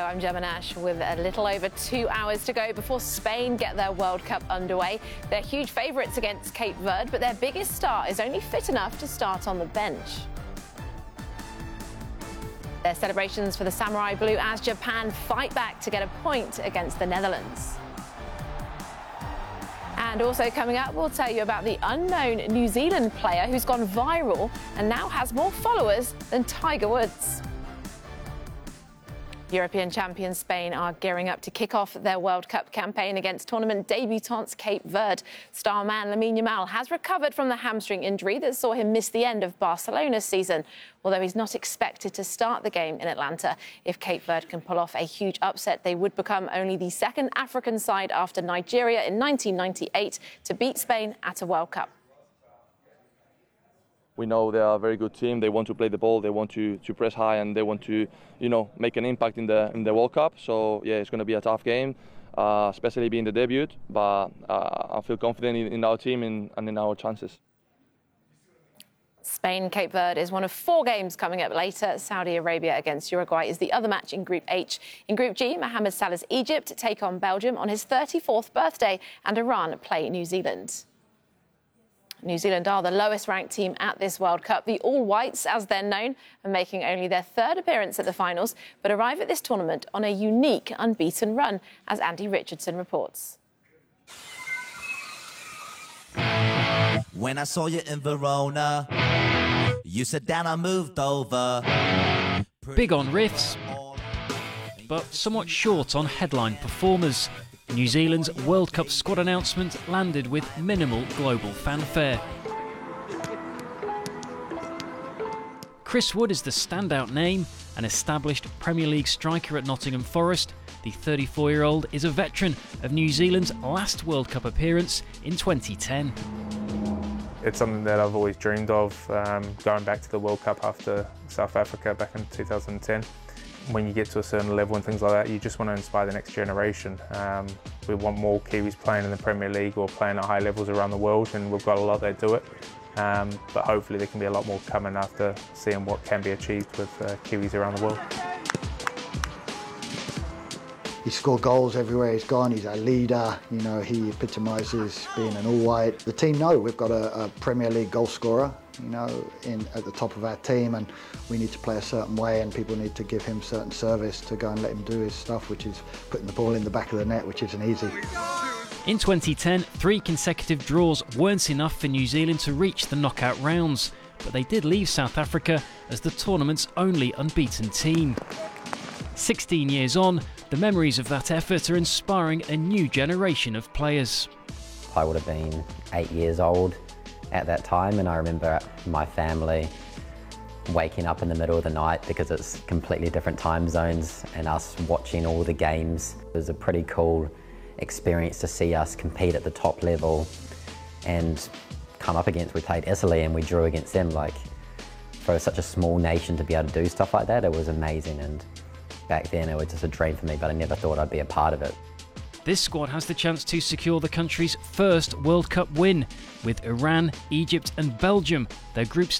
I'm Gemma Nash with a little over 2 hours to go before Spain get their World Cup underway. They're huge favourites against Cape Verde, but their biggest star is only fit enough to start on the bench. Their celebrations for the Samurai Blue as Japan fight back to get a point against the Netherlands. And also coming up, we'll tell you about the unknown New Zealand player who's gone viral and now has more followers than Tiger Woods. European champions Spain are gearing up to kick off their World Cup campaign against tournament debutants Cape Verde. Star man Lamine Yamal has recovered from the hamstring injury that saw him miss the end of Barcelona's season, although he's not expected to start the game in Atlanta. If Cape Verde can pull off a huge upset, they would become only the second African side after Nigeria in 1998 to beat Spain at a World Cup. We know they are a very good team. They want to play the ball, they want to press high, and they want to, make an impact in the World Cup. So yeah, it's going to be a tough game, especially being the debut. But I feel confident in our team and in our chances. Spain-Cape Verde is one of 4 games coming up later. Saudi Arabia against Uruguay is the other match in Group H. In Group G, Mohamed Salah's Egypt take on Belgium on his 34th birthday, and Iran play New Zealand. New Zealand are the lowest-ranked team at this World Cup. The All Whites, as they're known, are making only their 3rd appearance at the finals, but arrive at this tournament on a unique unbeaten run, as Andy Richardson reports. When I saw you in Verona, you said down, I moved over. Big on riffs, but somewhat short on headline performers. New Zealand's World Cup squad announcement landed with minimal global fanfare. Chris Wood is the standout name, an established Premier League striker at Nottingham Forest. The 34-year-old is a veteran of New Zealand's last World Cup appearance in 2010. It's something that I've always dreamed of, going back to the World Cup after South Africa back in 2010. When you get to a certain level and things like that, you just want to inspire the next generation. We want more Kiwis playing in the Premier League or playing at high levels around the world, and we've got a lot that do it. But hopefully there can be a lot more coming after seeing what can be achieved with Kiwis around the world. He scored goals everywhere he's gone. He's our leader. He epitomises being an all-white. The team know we've got a Premier League goal scorer, at the top of our team, and we need to play a certain way, and people need to give him certain service to go and let him do his stuff, which is putting the ball in the back of the net, which isn't easy. In 2010, 3 consecutive draws weren't enough for New Zealand to reach the knockout rounds, but they did leave South Africa as the tournament's only unbeaten team. 16 years on, the memories of that effort are inspiring a new generation of players. I would have been 8 years old at that time, and I remember my family waking up in the middle of the night because it's completely different time zones, and us watching all the games. It was a pretty cool experience to see us compete at the top level and come up against, we played Italy and we drew against them. For such a small nation to be able to do stuff like that, it was amazing, and back then it was just a dream for me, but I never thought I'd be a part of it. This squad has the chance to secure the country's first World Cup win, with Iran, Egypt and Belgium, their group's